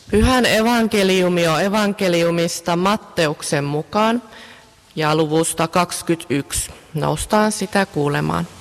Pyhän evankeliumi on evankeliumista Matteuksen mukaan ja luvusta 21. Noustaan sitä kuulemaan.